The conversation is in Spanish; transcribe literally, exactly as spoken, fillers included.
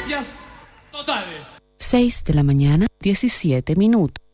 Noticias totales. seis de la mañana, diecisiete minutos.